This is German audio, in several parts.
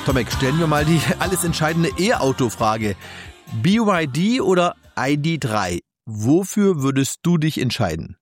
Tomek, stellen wir mal die alles entscheidende E-Auto-Frage. BYD oder ID.3? Wofür würdest du dich entscheiden?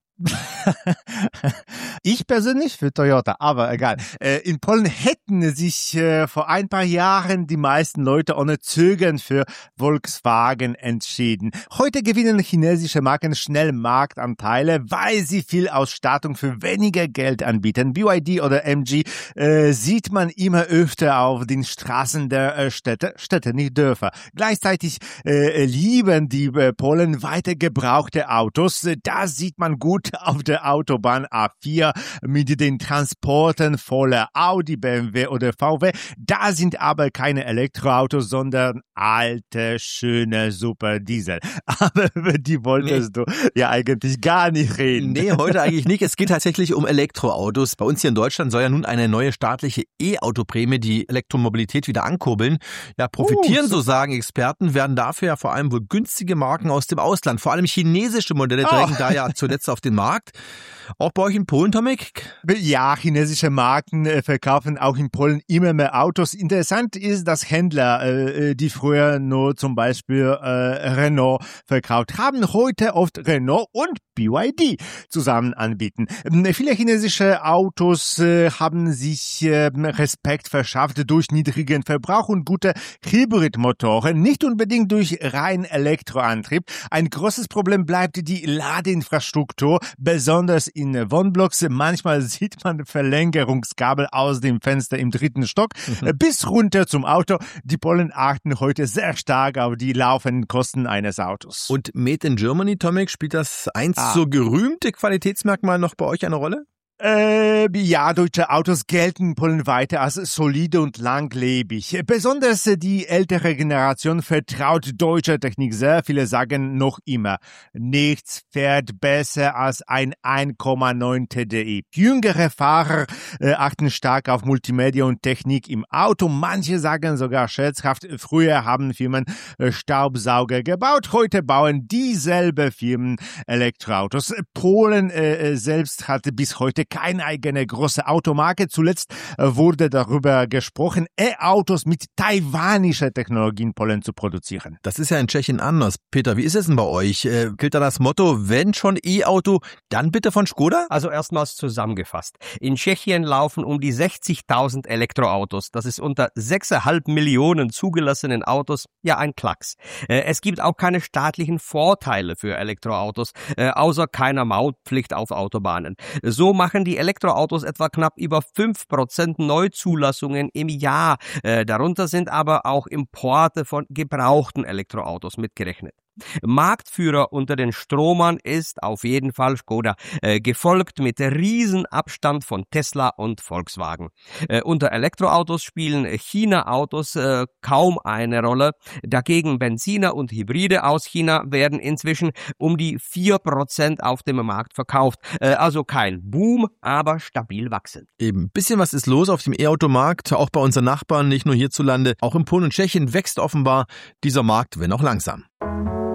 Ich persönlich für Toyota, aber egal. In Polen hätten sich vor ein paar Jahren die meisten Leute ohne Zögern für Volkswagen entschieden. Heute gewinnen chinesische Marken schnell Marktanteile, weil sie viel Ausstattung für weniger Geld anbieten. BYD oder MG sieht man immer öfter auf den Straßen der Städte, nicht Dörfer. Gleichzeitig lieben die Polen weiter gebrauchte Autos. Da sieht man gut auf der Autobahn A4 mit den Transporten voller Audi, BMW oder VW. Da sind aber keine Elektroautos, sondern alte, schöne Superdiesel. Aber über die wolltest du ja eigentlich gar nicht reden. Nee, heute eigentlich nicht. Es geht tatsächlich um Elektroautos. Bei uns hier in Deutschland soll ja nun eine neue staatliche E-Auto-Prämie die Elektromobilität wieder ankurbeln. Ja, profitieren, so sagen Experten, werden dafür ja vor allem wohl günstige Marken aus dem Ausland. Vor allem chinesische Modelle drängen da ja zuletzt auf den Markt. Auch bei euch in Polen, Tomek? Ja, chinesische Marken verkaufen auch in Polen immer mehr Autos. Interessant ist, dass Händler, die früher nur zum Beispiel Renault verkauft haben, heute oft Renault und BYD zusammen anbieten. Viele chinesische Autos haben sich Respekt verschafft durch niedrigen Verbrauch und gute Hybridmotoren, nicht unbedingt durch rein Elektroantrieb. Ein großes Problem bleibt die Ladeinfrastruktur, besonders in Wohnblocks. Manchmal sieht man Verlängerungskabel aus dem Fenster im 3. Stock bis runter zum Auto. Die Polen achten heute sehr stark auf die laufenden Kosten eines Autos. Und Made in Germany, Tomek, spielt das einst so gerühmte Qualitätsmerkmal noch bei euch eine Rolle? Ja, deutsche Autos gelten in Polen weiter als solide und langlebig. Besonders die ältere Generation vertraut deutscher Technik sehr. Viele sagen noch immer, nichts fährt besser als ein 1,9 TDI. Jüngere Fahrer achten stark auf Multimedia und Technik im Auto. Manche sagen sogar scherzhaft, früher haben Firmen Staubsauger gebaut, heute bauen dieselbe Firmen Elektroautos. Polen selbst hat bis heute keine eigene große Automarke. Zuletzt wurde darüber gesprochen, E-Autos mit taiwanischer Technologie in Polen zu produzieren. Das ist ja in Tschechien anders. Peter, wie ist es denn bei euch? Gilt da das Motto, wenn schon E-Auto, dann bitte von Škoda? Also erstmals zusammengefasst. In Tschechien laufen um die 60.000 Elektroautos. Das ist unter 6,5 Millionen zugelassenen Autos ja ein Klacks. Es gibt auch keine staatlichen Vorteile für Elektroautos, außer keiner Mautpflicht auf Autobahnen. So machen die Elektroautos etwa knapp über 5% Neuzulassungen im Jahr. Darunter sind aber auch Importe von gebrauchten Elektroautos mitgerechnet. Marktführer unter den Stromern ist auf jeden Fall Škoda, gefolgt mit Riesenabstand von Tesla und Volkswagen. Unter Elektroautos spielen China-Autos kaum eine Rolle. Dagegen Benziner und Hybride aus China werden inzwischen um die 4% auf dem Markt verkauft. Also kein Boom, aber stabil wachsend. Eben, bisschen was ist los auf dem E-Automarkt, auch bei unseren Nachbarn, nicht nur hierzulande. Auch in Polen und Tschechien wächst offenbar dieser Markt, wenn auch langsam.